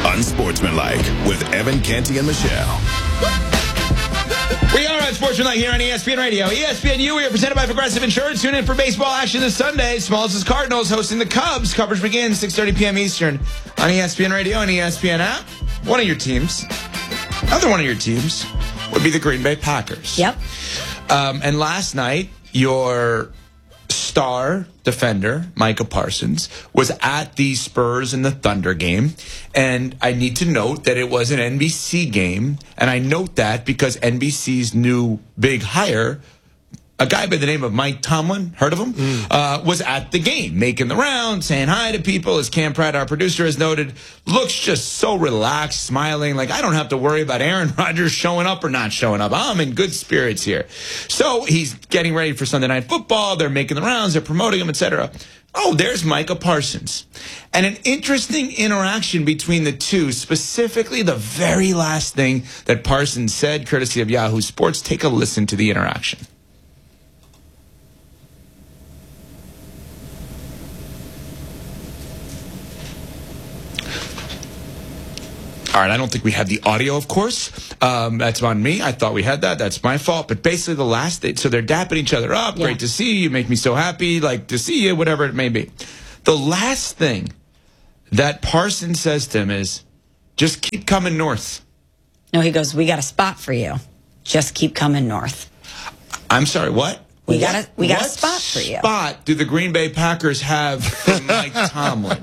Unsportsmanlike with Evan Canty and Michelle. We are Unsportsmanlike here on ESPN Radio. ESPNU, we are presented by Progressive Insurance. Tune in for baseball action this Sunday. Smalls' Cardinals hosting the Cubs. Coverage begins 6:30 p.m. Eastern on ESPN Radio and ESPN app. One of your teams, another one of your teams, would be the Green Bay Packers. Yep. And last night, your star defender, Micah Parsons, was at the Spurs and the Thunder game. And I need to note that it was an NBC game. And I note that because NBC's new big hire, a guy by the name of Mike Tomlin, heard of him, was at the game, making the rounds, saying hi to people. As Cam Pratt, our producer, has noted, looks just so relaxed, smiling, like I don't have to worry about Aaron Rodgers showing up or not showing up. I'm in good spirits here. So he's getting ready for Sunday Night Football. They're making the rounds. They're promoting him, etc. Oh, there's Micah Parsons. And an interesting interaction between the two, specifically the very last thing that Parsons said, courtesy of Yahoo Sports. Take a listen to the interaction. All right, I don't think we had the audio, of course. That's on me. I thought we had that. That's my fault. But basically the last thing, so they're dapping each other up. Yeah. Great to see you. You make me so happy. Like to see you, whatever it may be. The last thing that Parsons says to him is, just keep coming north. No, he goes, we got a spot for you. Just keep coming north. I'm sorry, what? We got a spot for you. What spot do the Green Bay Packers have for Mike Tomlin?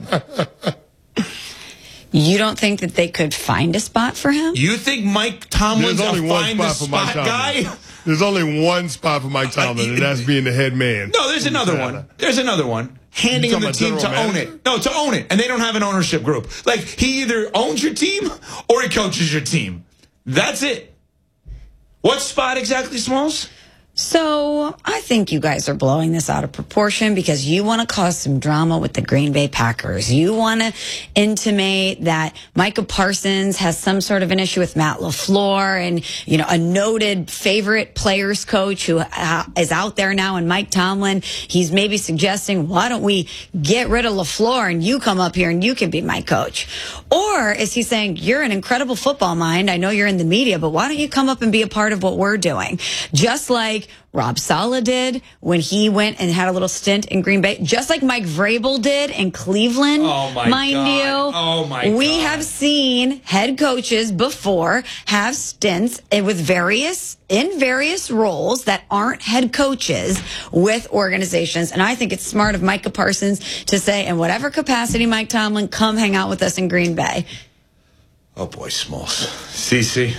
You don't think that they could find a spot for him? You think Mike Tomlin's a find-a-spot guy? There's only one spot for Mike Tomlin, and that's being the head man. No, there's another one. There's another one. Handing him the team to own it. No, to own it. And they don't have an ownership group. Like, he either owns your team or he coaches your team. That's it. What spot exactly, Smalls? So I think you guys are blowing this out of proportion because you want to cause some drama with the Green Bay Packers. You want to intimate that Micah Parsons has some sort of an issue with Matt LaFleur and, you know, a noted favorite players coach who is out there now, and Mike Tomlin. He's maybe suggesting, why don't we get rid of LaFleur and you come up here and you can be my coach? Or is he saying, you're an incredible football mind. I know you're in the media, but why don't you come up and be a part of what we're doing? Just like Rob Saleh did when he went and had a little stint in Green Bay, just like Mike Vrabel did in Cleveland. Oh my mind God. you. Oh my God. We have seen head coaches before have stints with various roles that aren't head coaches with organizations. And I think it's smart of Micah Parsons to say, in whatever capacity, Mike Tomlin, come hang out with us in Green Bay. Oh boy, Smalls. CC.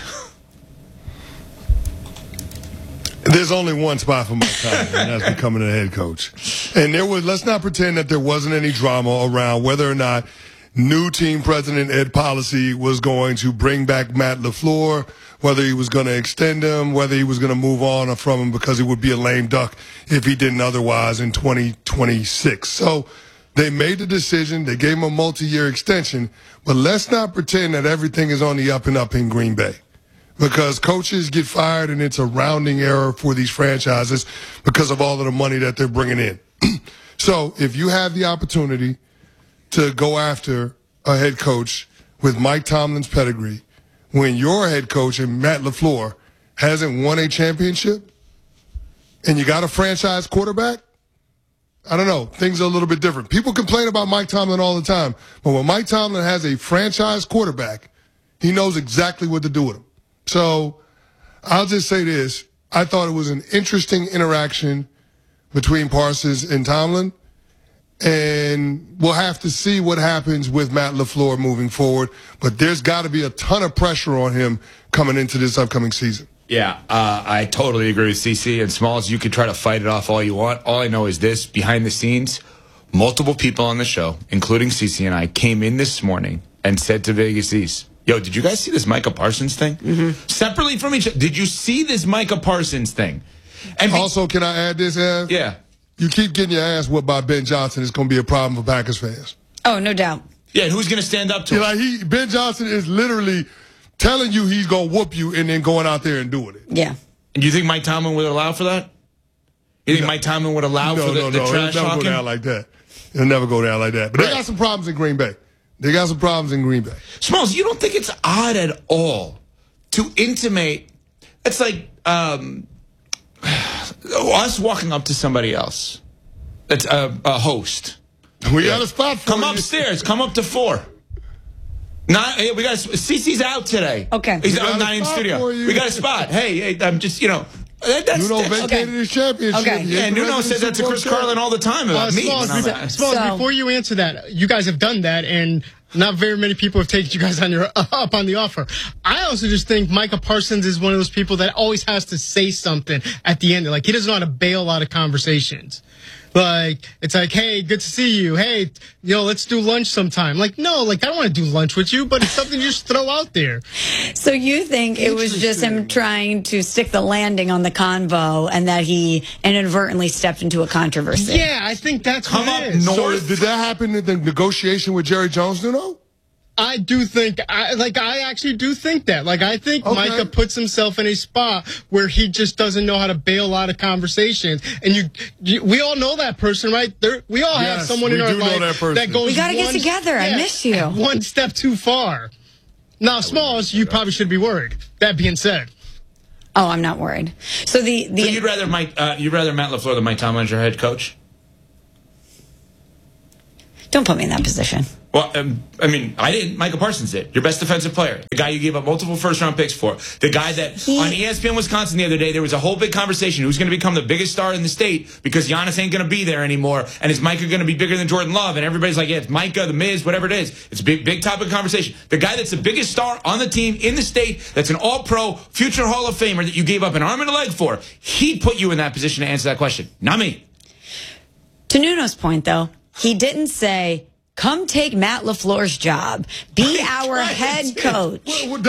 There's only one spot for Mike Tomlin, and that's becoming a head coach. And let's not pretend that there wasn't any drama around whether or not new team president Ed Policy was going to bring back Matt LaFleur, whether he was going to extend him, whether he was going to move on from him because it would be a lame duck if he didn't otherwise in 2026. So they made the decision. They gave him a multi-year extension. But let's not pretend that everything is on the up and up in Green Bay. Because coaches get fired and it's a rounding error for these franchises because of all of the money that they're bringing in. So if you have the opportunity to go after a head coach with Mike Tomlin's pedigree, when your head coach and Matt LaFleur hasn't won a championship and you got a franchise quarterback, I don't know. Things are a little bit different. People complain about Mike Tomlin all the time. But when Mike Tomlin has a franchise quarterback, he knows exactly what to do with him. So I'll just say this. I thought it was an interesting interaction between Parsons and Tomlin. And we'll have to see what happens with Matt LaFleur moving forward. But there's got to be a ton of pressure on him coming into this upcoming season. Yeah, I totally agree with CC and Smalls. You can try to fight it off all you want. All I know is this, behind the scenes, multiple people on the show, including CC and I, came in this morning and said to Vegas East, yo, did you guys see this Micah Parsons thing? Mm-hmm. Separately from each other, did you see this Micah Parsons thing? And also, can I add this, Ev? Yeah. You keep getting your ass whooped by Ben Johnson. It's going to be a problem for Packers fans. Oh, no doubt. Yeah, who's going to stand up to him? Ben Johnson is literally telling you he's going to whoop you and then going out there and doing it. Yeah. And you think Mike Tomlin would allow for that? You think Mike Tomlin would allow for the trash talking? He'll never go down like that. He'll never go down like that. But they got some problems in Green Bay. They got some problems in Green Bay. Smalls, you don't think it's odd at all to intimate? It's like us walking up to somebody else. It's a host. We got a spot for Come you. upstairs. Come up to 4. We got CeCe's out today. Okay. He's We got not a in spot studio. for you. We got a spot. Hey, I'm just, Nuno vacated his championship. Okay. Yeah, Nuno says that to Chris Carlin all the time about me. Smalls, when I'm So- before you answer that, you guys have done that, and not very many people have taken you guys on up on the offer. I also just think Micah Parsons is one of those people that always has to say something at the end. Like, he doesn't know how to bail out of conversations. Like, it's like, hey, good to see you. Hey, let's do lunch sometime. Like, no, I don't want to do lunch with you, but it's something you just throw out there. So you think it was just him trying to stick the landing on the convo and that he inadvertently stepped into a controversy? Yeah, I think that's Come what up it is. north. So did that happen in the negotiation with Jerry Jones, Nuno? I do think, I actually do think that. Like, I think Okay. Micah puts himself in a spot where he just doesn't know how to bail out of conversations. And we all know that person, right? We all have Yes, someone we in our do know life that person. that goes We gotta get together. I miss you. one step too far. Now, Smalls, you probably should be worried. That being said. Oh, I'm not worried. So So you'd rather Matt LaFleur than Mike Tomlin as your head coach? don't put me in that position. Well, I didn't. Micah Parsons did. Your best defensive player. The guy you gave up multiple first-round picks for. The guy that on ESPN Wisconsin the other day, there was a whole big conversation. Who's going to become the biggest star in the state because Giannis ain't going to be there anymore. And is Micah going to be bigger than Jordan Love? And everybody's like, yeah, it's Micah, the Miz, whatever it is. It's a big topic of conversation. The guy that's the biggest star on the team in the state, that's an all-pro, future Hall of Famer that you gave up an arm and a leg for, he put you in that position to answer that question. Not me. To Nuno's point, though, he didn't say, come take Matt LaFleur's job. Be our head coach.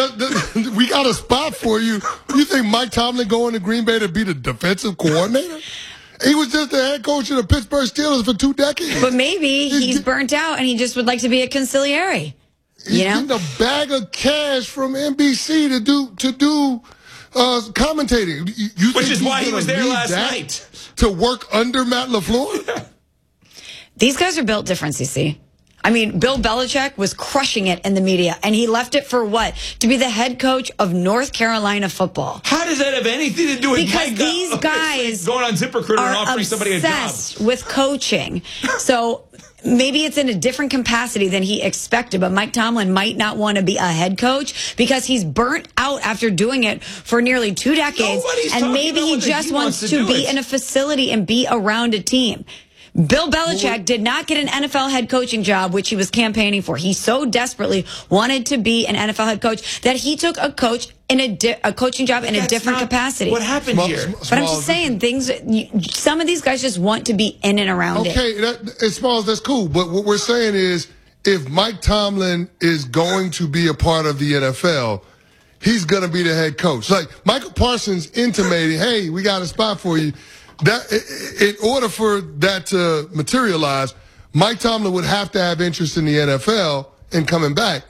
We got a spot for you. You think Mike Tomlin going to Green Bay to be the defensive coordinator? He was just the head coach of the Pittsburgh Steelers for 2 decades. But maybe he's burnt out and he just would like to be a consigliere. He's getting a bag of cash from NBC to do commentating. Which is why he was there last night. To work under Matt LaFleur? These guys are built different, CC. I mean, Bill Belichick was crushing it in the media, and he left it for what? To be the head coach of North Carolina football. How does that have anything to do with Because Micah? these guys going on ZipRecruiter and are offering somebody a job? obsessed with coaching. So maybe it's in a different capacity than he expected, but Mike Tomlin might not want to be a head coach because he's burnt out after doing it for nearly 2 decades. Nobody's And talking maybe about he whether just he wants wants to to do be it. in a facility and be around a team. Bill Belichick did not get an NFL head coaching job, which he was campaigning for. He so desperately wanted to be an NFL head coach that he took a coaching job in a different capacity. What happened here? But I'm just saying, some of these guys just want to be in and around it. Okay, as far as that's cool. But what we're saying is, if Mike Tomlin is going to be a part of the NFL, he's going to be the head coach. Like Michael Parsons intimating, hey, we got a spot for you. That in order for that to materialize, Mike Tomlin would have to have interest in the NFL and coming back.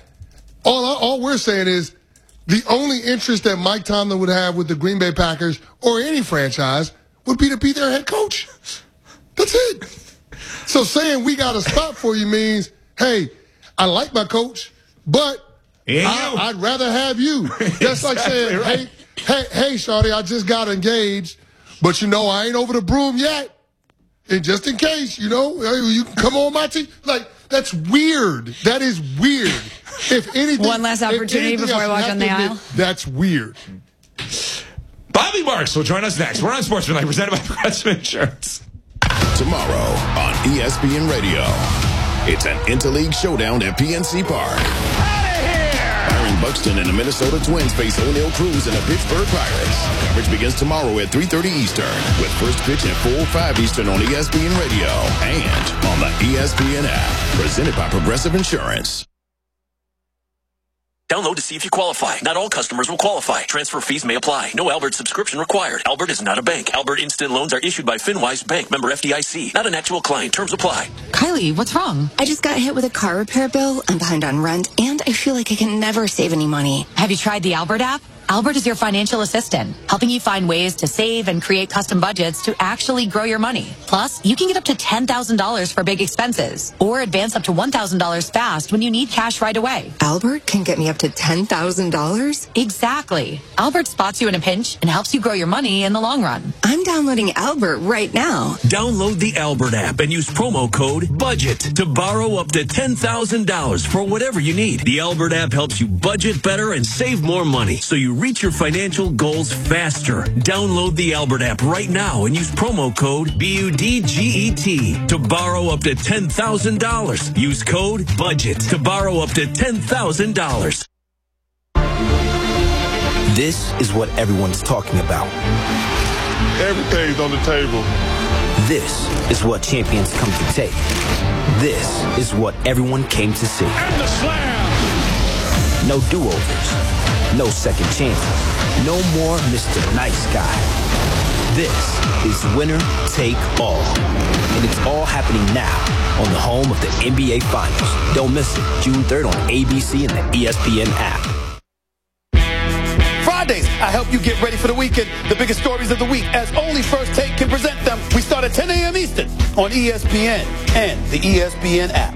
All we're saying is the only interest that Mike Tomlin would have with the Green Bay Packers or any franchise would be to be their head coach. That's it. So saying we got a spot for you means, hey, I like my coach, but I'd rather have you. That's like saying, right. hey, shawty, I just got engaged. But, I ain't over the broom yet. And just in case, you can come on my team. Like, that's weird. That is weird. If anything, One last opportunity before I walk on the aisle. That's weird. Bobby Marks will join us next. We're on Sportsmanlike, presented by Progressive Insurance. Tomorrow on ESPN Radio, it's an interleague showdown at PNC Park. Byron Buxton and the Minnesota Twins face O'Neal Cruz and the Pittsburgh Pirates. Coverage begins tomorrow at 3:30 Eastern, with first pitch at 4:05 Eastern on ESPN Radio and on the ESPN app. Presented by Progressive Insurance. Download to see if you qualify. Not all customers will qualify. Transfer fees may apply. No Albert subscription required. Albert is not a bank. Albert Instant Loans are issued by FinWise Bank, member FDIC. Not an actual client. Terms apply. Kylie, what's wrong? I just got hit with a car repair bill. I'm behind on rent, and I feel like I can never save any money. Have you tried the Albert app? Albert is your financial assistant, helping you find ways to save and create custom budgets to actually grow your money. Plus, you can get up to $10,000 for big expenses or advance up to $1,000 fast when you need cash right away. Albert can get me up to $10,000? Exactly. Albert spots you in a pinch and helps you grow your money in the long run. I'm downloading Albert right now. Download the Albert app and use promo code BUDGET to borrow up to $10,000 for whatever you need. The Albert app helps you budget better and save more money so you reach your financial goals faster. Download the Albert app right now and use promo code BUDGET to borrow up to $10,000. Use code BUDGET to borrow up to $10,000. This is what everyone's talking about. Everything's on the table. This is what champions come to take. This is what everyone came to see. And the slam! No do-overs. No second chances. No more Mr. Nice Guy. This is winner take all. And it's all happening now on the home of the NBA Finals. Don't miss it. June 3rd on ABC and the ESPN app. Fridays, I help you get ready for the weekend. The biggest stories of the week, as only First Take can present them. We start at 10 a.m. Eastern on ESPN and the ESPN app.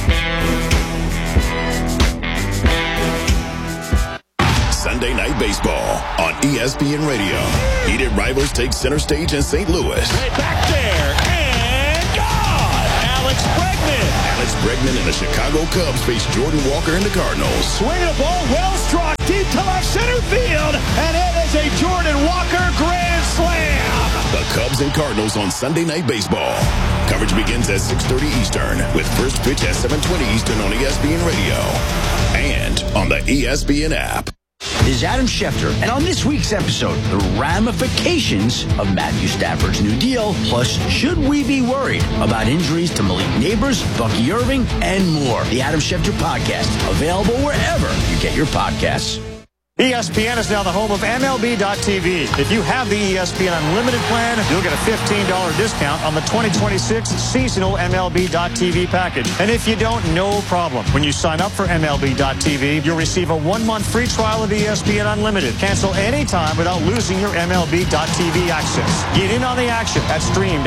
Sunday Night Baseball on ESPN Radio. Heated rivals take center stage in St. Louis. Right back there, and gone! Alex Bregman. Alex Bregman and the Chicago Cubs face Jordan Walker and the Cardinals. Swinging a ball well struck deep to left center field, and it is a Jordan Walker grand slam. The Cubs and Cardinals on Sunday Night Baseball. Coverage begins at 6:30 Eastern with first pitch at 7:20 Eastern on ESPN Radio and on the ESPN app. This is Adam Schefter, and on this week's episode, the ramifications of Matthew Stafford's new deal, plus should we be worried about injuries to Malik Neighbors, Bucky Irving, and more. The Adam Schefter Podcast, available wherever you get your podcasts. ESPN is now the home of MLB.tv. If you have the ESPN Unlimited plan, you'll get a $15 discount on the 2026 seasonal MLB.tv package. And if you don't, no problem. When you sign up for MLB.tv, you'll receive a 1-month free trial of ESPN Unlimited. Cancel anytime without losing your MLB.tv access. Get in on the action at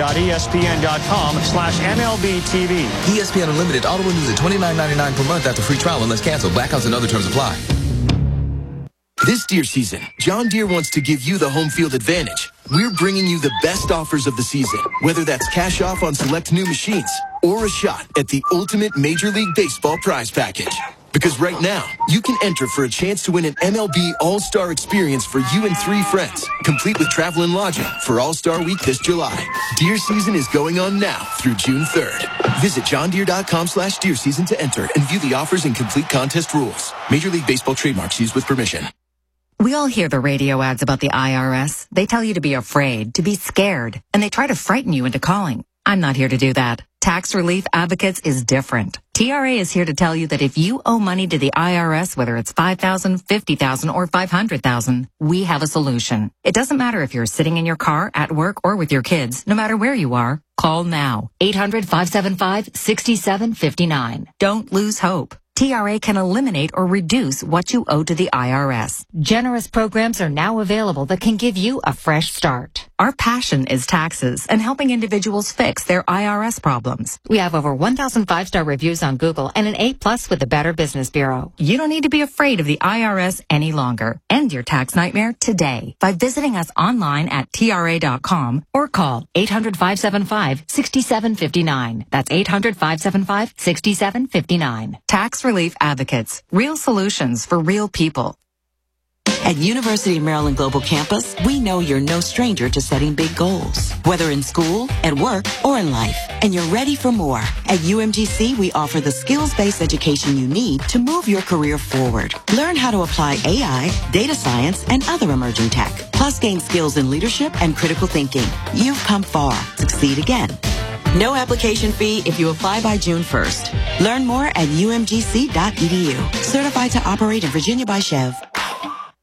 stream.espn.com/MLBTV. ESPN Unlimited auto renews at $29.99 per month after free trial unless canceled. Blackouts and other terms apply. This Deere season, John Deere wants to give you the home field advantage. We're bringing you the best offers of the season, whether that's cash off on select new machines or a shot at the ultimate Major League Baseball prize package. Because right now, you can enter for a chance to win an MLB All-Star experience for you and 3 friends, complete with travel and lodging for All-Star Week this July. Deer season is going on now through June 3rd. Visit johndeere.com/Deer season to enter and view the offers and complete contest rules. Major League Baseball trademarks used with permission. We all hear the radio ads about the IRS. They tell you to be afraid, to be scared, and they try to frighten you into calling. I'm not here to do that. Tax Relief Advocates is different. TRA is here to tell you that if you owe money to the IRS, whether it's $5,000, $50,000, or $500,000, we have a solution. It doesn't matter if you're sitting in your car, at work, or with your kids. No matter where you are, call now. 800-575-6759. Don't lose hope. TRA can eliminate or reduce what you owe to the IRS. Generous programs are now available that can give you a fresh start. Our passion is taxes and helping individuals fix their IRS problems. We have over 1,000 5-star reviews on Google and an A+ with the Better Business Bureau. You don't need to be afraid of the IRS any longer. End your tax nightmare today by visiting us online at TRA.com or call 800-575-6759. That's 800-575-6759. Tax Relief Advocates. Real solutions for real people. At University of Maryland Global Campus, we know you're no stranger to setting big goals, whether in school, at work, or in life, and you're ready for more. At UMGC, we offer the skills-based education you need to move your career forward. Learn how to apply AI, data science, and other emerging tech, plus gain skills in leadership and critical thinking. You've come far. Succeed again. No application fee if you apply by June 1st. Learn more at umgc.edu. Certified to operate in Virginia by Chev.